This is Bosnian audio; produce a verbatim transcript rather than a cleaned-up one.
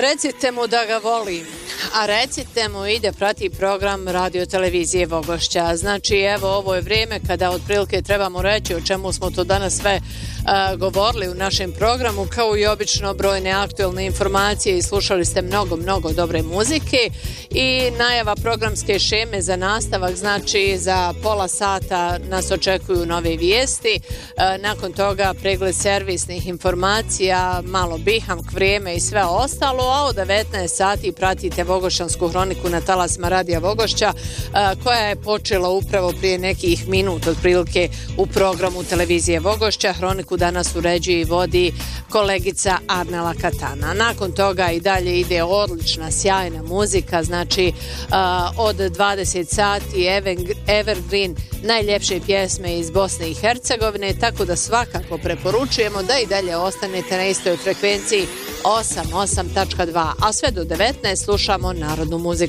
Recite mu da ga volim, a recite mu i da prati program Radio Televizije Vogošća. Znači, evo, ovo je vrijeme kada otprilike trebamo reći o čemu smo to danas sve uh, govorili u našem programu, kao i obično brojne aktualne informacije i slušali ste mnogo, mnogo dobre muzike i najava programske šeme za nastavak, znači za pola sata nas očekuju nove vijesti, uh, nakon toga pregled servisnih informacija, malo bihamk, vrijeme i sve ostalo, a od devetnaest sati pratite Vogošćansku hroniku na talasima Radija Vogošća, koja je počela upravo prije nekih minuta otprilike u programu Televizije Vogošća. Hroniku danas uređuje i vodi kolegica Arnela Katana. Nakon toga i dalje ide odlična, sjajna muzika, znači od dvadeset sati Evergreen, najljepše pjesme iz Bosne i Hercegovine, tako da svakako preporučujemo da i dalje ostanete na istoj frekvenciji osam osam tačka dva, a sve do devetnaest slušamo narodnu muziku.